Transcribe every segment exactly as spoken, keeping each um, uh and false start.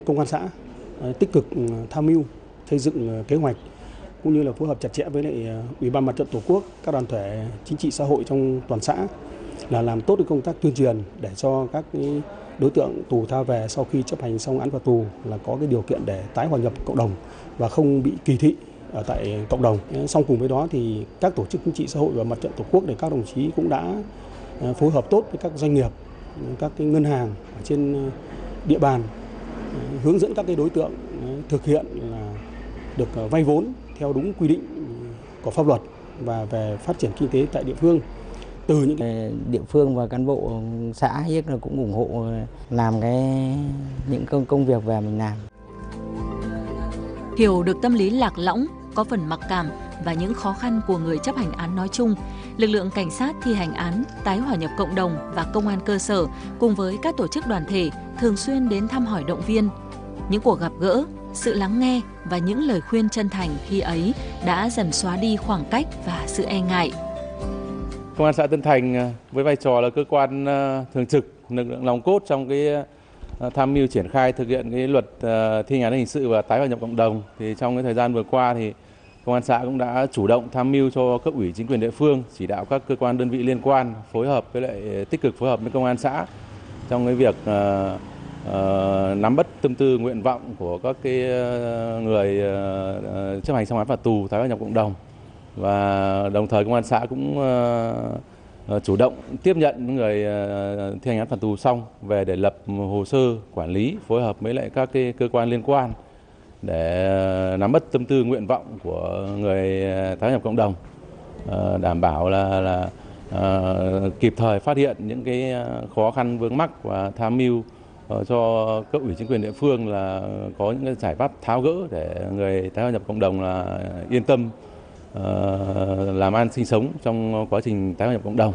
Công an xã tích cực tham mưu xây dựng kế hoạch cũng như là phối hợp chặt chẽ với lại Ủy ban Mặt trận Tổ quốc, các đoàn thể chính trị xã hội trong toàn xã là làm tốt công tác tuyên truyền để cho các đối tượng tù tha về sau khi chấp hành xong án phạt tù là có cái điều kiện để tái hòa nhập cộng đồng và không bị kỳ thị ở tại cộng đồng. Song cùng với đó thì các tổ chức chính trị xã hội và Mặt trận Tổ quốc để các đồng chí cũng đã phối hợp tốt với các doanh nghiệp, các cái ngân hàng ở trên địa bàn, hướng dẫn các cái đối tượng thực hiện là được vay vốn theo đúng quy định của pháp luật và về phát triển kinh tế tại địa phương. Từ những cái địa phương và cán bộ xã hết là cũng ủng hộ làm cái những công công việc về mình làm. Hiểu được tâm lý lạc lõng, có phần mặc cảm và những khó khăn của người chấp hành án nói chung, lực lượng cảnh sát thi hành án, tái hòa nhập cộng đồng và công an cơ sở cùng với các tổ chức đoàn thể thường xuyên đến thăm hỏi động viên. Những cuộc gặp gỡ, sự lắng nghe và những lời khuyên chân thành khi ấy đã dần xóa đi khoảng cách và sự e ngại. Công an xã Tân Thành với vai trò là cơ quan thường trực, lực lượng nòng cốt trong cái tham mưu triển khai thực hiện cái luật thi hành án hình sự và tái hòa nhập cộng đồng, thì trong cái thời gian vừa qua thì Công an xã cũng đã chủ động tham mưu cho cấp ủy chính quyền địa phương, chỉ đạo các cơ quan đơn vị liên quan phối hợp với lại tích cực phối hợp với công an xã trong cái việc uh, uh, nắm bắt tâm tư nguyện vọng của các cái người uh, chấp hành xong án phạt tù tái hòa nhập cộng đồng. Và đồng thời công an xã cũng uh, chủ động tiếp nhận những người uh, thi hành án phạt tù xong về để lập hồ sơ quản lý, phối hợp với lại các cái cơ quan liên quan để nắm bắt tâm tư nguyện vọng của người tái hòa nhập cộng đồng, uh, đảm bảo là, là uh, kịp thời phát hiện những cái khó khăn vướng mắc và tham mưu uh, cho cấp ủy chính quyền địa phương là có những cái giải pháp tháo gỡ để người tái hòa nhập cộng đồng là yên tâm Uh, làm ăn sinh sống trong quá trình tái hòa nhập cộng đồng.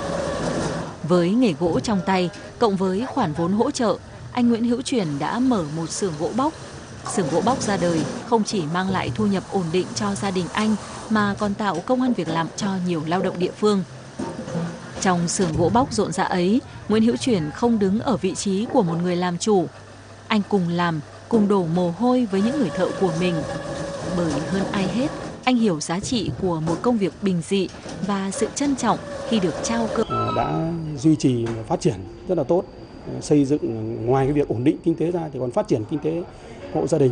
Với nghề gỗ trong tay, cộng với khoản vốn hỗ trợ, anh Nguyễn Hữu Truyền đã mở một xưởng gỗ bóc. Xưởng gỗ bóc ra đời không chỉ mang lại thu nhập ổn định cho gia đình anh mà còn tạo công ăn việc làm cho nhiều lao động địa phương. Trong xưởng gỗ bóc rộn rã ấy, Nguyễn Hữu Truyền không đứng ở vị trí của một người làm chủ. Anh cùng làm, cùng đổ mồ hôi với những người thợ của mình. Bởi hơn ai hết, anh hiểu giá trị của một công việc bình dị và sự trân trọng khi được trao cơ. Đã duy trì và phát triển rất là tốt, xây dựng ngoài cái việc ổn định kinh tế ra thì còn phát triển kinh tế hộ gia đình.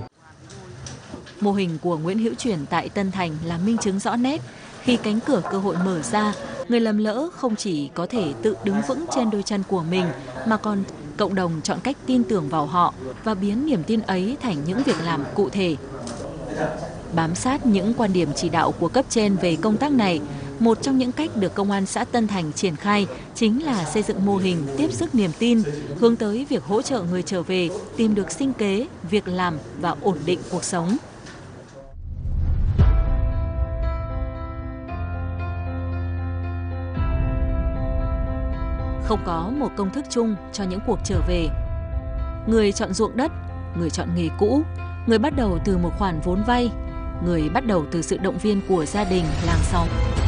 Mô hình của Nguyễn Hữu Truyền tại Tân Thành là minh chứng rõ nét. Khi cánh cửa cơ hội mở ra, người lầm lỡ không chỉ có thể tự đứng vững trên đôi chân của mình mà còn cộng đồng chọn cách tin tưởng vào họ và biến niềm tin ấy thành những việc làm cụ thể. Bám sát những quan điểm chỉ đạo của cấp trên về công tác này, một trong những cách được Công an xã Tân Thành triển khai chính là xây dựng mô hình tiếp sức niềm tin, hướng tới việc hỗ trợ người trở về tìm được sinh kế, việc làm và ổn định cuộc sống. Không có một công thức chung cho những cuộc trở về. Người chọn ruộng đất, người chọn nghề cũ, người bắt đầu từ một khoản vốn vay, người bắt đầu từ sự động viên của gia đình, làng xóm.